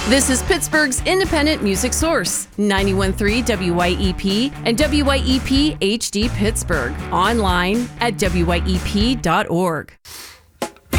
This is Pittsburgh's independent music source, 91.3 WYEP and WYEP HD Pittsburgh. Online at WYEP.org.